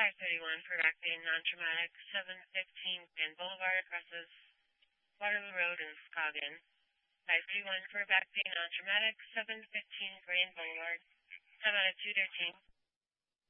531 for back pain, non-traumatic, 715 Grand Boulevard, crosses Waterloo Road in Scoggin. 531 for back pain, non-traumatic, 715 Grand Boulevard. Time out of 213.